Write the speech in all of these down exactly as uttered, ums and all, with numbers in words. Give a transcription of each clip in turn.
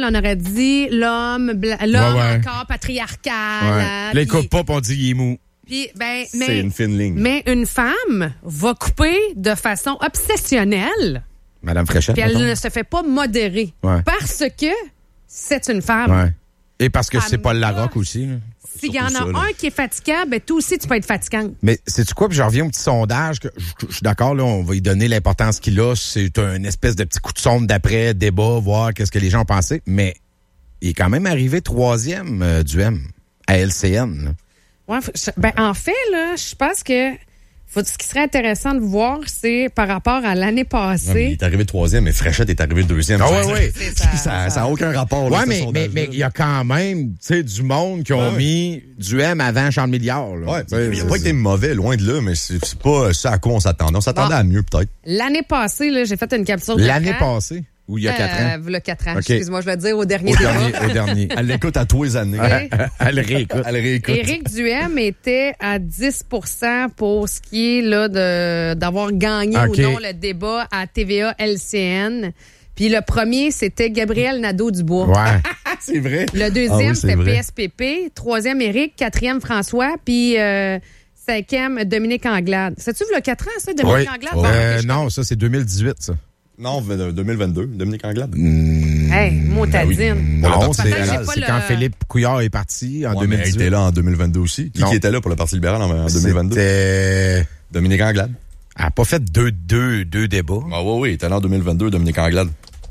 on aurait dit l'homme, bla- l'homme Ouais, ouais. encore patriarcal. Ouais. euh, Là, il puis- coupe pas, puis on dit il est mou. puis, ben, C'est mais, une fine ligne. mais une femme va couper de façon obsessionnelle, Madame Fréchette, puis elle mettons. ne se fait pas modérer. Ouais. Parce que c'est une femme. Ouais. Et parce que Femme c'est Paul là. Larocque aussi. Là. S'il y en a Surtout ça, là. un qui est fatigant, ben toi aussi, tu peux être fatigante. Mais sais-tu quoi? Puis je reviens au petit sondage. Que je, je suis d'accord, là, on va y donner l'importance qu'il a. C'est un espèce de petit coup de sonde d'après, débat, voir qu'est-ce que les gens ont pensé. Mais il est quand même arrivé troisième euh, du M à L C N. Là. Ouais, faut- je- ben, en fait, là, je pense que faut, ce qui serait intéressant de voir, c'est par rapport à l'année Ouais, mais il passée. est arrivé troisième, mais Fréchette est arrivé deuxième. Ah Ça, ouais, ouais. C'est ça, Ça ça. n'a aucun rapport. là, Ouais, ce mais mais sondage-là. mais il y a quand même, tu sais, du monde qui ont Ah ouais. mis du M avant Charles Milliard. Là. Ouais, Tu sais, il n'a pas été mauvais, loin de là, mais c'est c'est pas ça à quoi on s'attendait. On s'attendait Bon. à mieux, peut-être. L'année passée, là, j'ai fait une capture L'année d'écran. passée, ou il y a quatre Euh, ans. v'là quatre ans. OK. Excuse-moi, je vais le dire au dernier Au débat. dernier, au dernier. Elle l'écoute à tous les années. Ouais. Elle réécoute. Elle réécoute. Éric Duhem était à dix pour cent pour ce qui est là de d'avoir gagné OK. ou non le débat à T V A L C N. Puis le premier, c'était Gabriel Nadeau-Dubois. Ouais. C'est vrai. Le Ah deuxième, oui, c'est c'était vrai. P S P P. Troisième, Éric. Quatrième, François. Puis euh, cinquième, Dominique Anglade. C'est-tu le quatre ans, ça, Dominique Oui. Anglade? Ouais. Bon, Euh, ok, je- non, ça, c'est deux mille dix-huit, ça. Non, deux mille vingt-deux, Dominique Anglade. Hey, motadine. Pour le Non, Parti c'est libéral. c'est J'ai pas quand le- Philippe Couillard est parti en Ouais, mais elle deux mille dix-huit. était là en deux mille vingt-deux aussi. Qui, Non. qui était là pour le Parti libéral en, en deux mille vingt-deux? C'était... Dominique Anglade. Elle n'a pas fait deux, deux, deux débats. Ah oui, oui, il était là en deux mille vingt-deux, Dominique Anglade.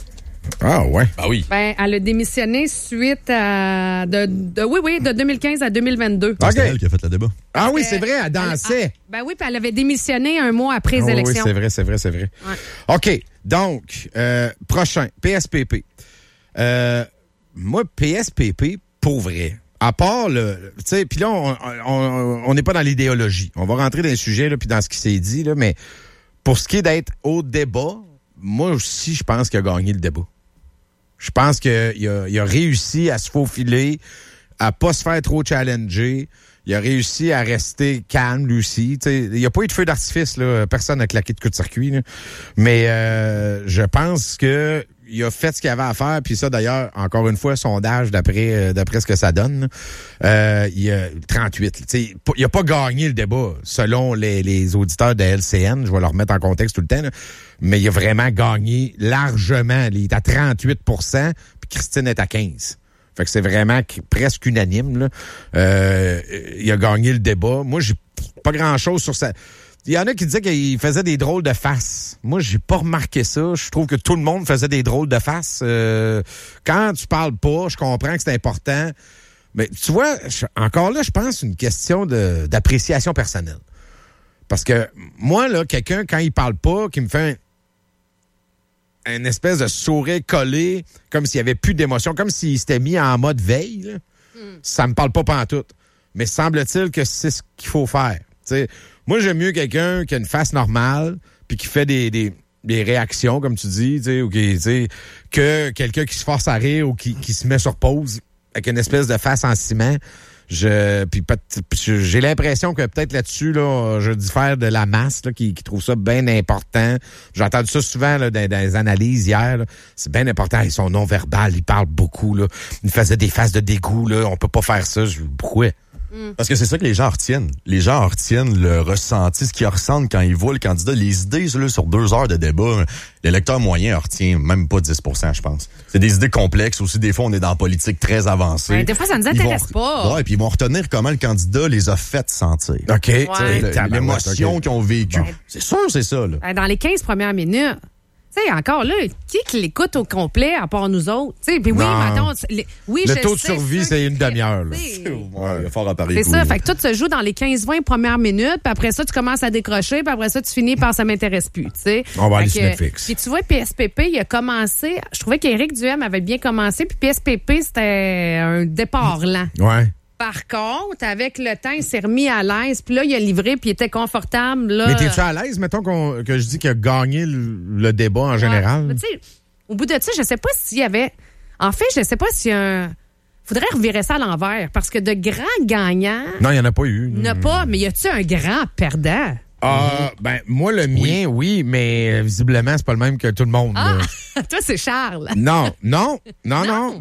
Ah ouais. Ah oui. Ben, elle a démissionné suite à. De, de- oui, oui, de deux mille quinze à deux mille vingt-deux. OK. C'est elle qui a fait le débat. Ah oui, Euh, c'est vrai, elle dansait. Ah, ben oui, puis elle avait démissionné un mois après les Ah oui, élections. c'est vrai, c'est vrai, c'est vrai. Ouais. OK, donc, euh, prochain, P S P P. Euh, moi, P S P P, pour vrai, à part le... Tu sais, puis là, on on- on n'est pas dans l'idéologie. On va rentrer dans le sujet, là, puis dans ce qui s'est dit, là, mais pour ce qui est d'être au débat, moi aussi, je pense qu'il a gagné le débat. Je pense qu'il a, il a réussi à se faufiler, à pas se faire trop challenger. Il a réussi à rester calme, lui aussi. T'sais, il n'y a pas eu de feu d'artifice, là. Personne n'a claqué de coup de circuit, là. Mais euh, je pense que il a fait ce qu'il avait à faire. Puis ça, d'ailleurs, encore une fois, sondage d'après euh, d'après ce que ça donne. là. Euh, il a trente-huit. T'sais, il a pas gagné le débat, selon les, les auditeurs de L C N. Je vais leur remettre en contexte tout le temps. là. Mais il a vraiment gagné largement. Il est à trente-huit pour cent, puis Christine est à quinze. Fait que c'est vraiment presque unanime. Là. Euh, il a gagné le débat. Moi, j'ai pas grand-chose sur ça. Il y en a qui disaient qu'il faisait des drôles de faces. Moi, j'ai pas remarqué ça. Je trouve que tout le monde faisait des drôles de faces. Euh, quand tu parles pas, je comprends que c'est important. Mais tu vois, je- encore là, je pense c'est une question de, d'appréciation personnelle. Parce que moi, là, quelqu'un, quand il parle pas, qui me fait un, un espèce de sourire collé, comme s'il y avait plus d'émotion, comme s'il s'était mis en mode veille, là, ça me parle pas pantoute. Mais semble-t-il que c'est ce qu'il faut faire. T'sais, moi, j'aime mieux quelqu'un qui a une face normale, puis qui fait des, des, des réactions, comme tu dis, t'sais, ou qui, t'sais, que quelqu'un qui se force à rire ou qui, qui se met sur pause avec une espèce de face en ciment. Je, puis peut- puis j'ai l'impression que peut-être là-dessus, là, je diffère de la masse là, qui, qui trouve ça bien important. J'ai entendu ça souvent là, dans, dans les analyses hier. là. C'est bien important. Ils sont non-verbal, ils parlent beaucoup. Là. Ils faisaient des faces de dégoût. Là. On peut pas faire ça. Je, pourquoi? Parce que c'est ça que les gens retiennent. Les gens retiennent le ressenti, ce qu'ils ressentent quand ils voient le candidat. Les idées, là, sur deux heures de débat, l'électeur moyen en retient même pas dix pour cent, je pense. C'est des idées complexes. Aussi, des fois, on est dans la politique très avancée. Ouais, des fois, ça nous Ils intéresse vont- pas. Ouais, puis ils vont retenir comment le candidat les a fait sentir. OK. Ouais. Le- Tabarouette, L'émotion OK. qu'ils ont vécue. C'est sûr, c'est ça, là. Euh, Dans les quinze premières minutes. Tu sais, encore là, qui qui l'écoute au complet à part nous autres? Tu sais, puis oui, Non. mettons, les- oui, Le je taux de sais, survie, ceux c'est qui- une demi-heure. là. tu sais, Ouais, il y a fort à parier. C'est que ça, oui. fait que tout se joue dans les quinze vingt premières minutes, puis après ça, tu commences à décrocher, puis après ça, tu finis par ça m'intéresse plus, tu sais. On va aller Fait sur que- Netflix. Puis tu vois, P S P P, il a commencé, je trouvais qu'Éric Duhem avait bien commencé, puis P S P P, c'était un départ lent. Ouais. Par contre, avec le temps, il s'est remis à l'aise, puis là, il a livré, puis il était confortable, là. Mais t'es-tu à l'aise, mettons, qu'on, que je dis qu'il a gagné le, le débat en Ouais. général? Mais tu sais, au bout de ça, je sais pas s'il y avait. En fait, je sais pas s'il y a un. Faudrait revirer ça à l'envers, parce que de grands gagnants, Non, il n'y en a pas eu. il n'y en a pas, mais y a-tu un grand perdant? Ah, ben, moi, le mien, oui, mais euh, visiblement, c'est pas le même que tout le monde. Ah! là. Toi, c'est Charles. Non, non, non, non.